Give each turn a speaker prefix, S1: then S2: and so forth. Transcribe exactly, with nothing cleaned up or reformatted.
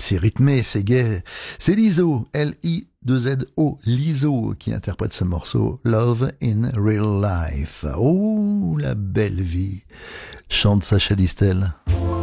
S1: c'est rythmé, c'est gai. C'est Lizzo, L I deux Z O, Lizzo, qui interprète ce morceau Love in Real Life. Oh, la belle vie, chante Sacha Distel.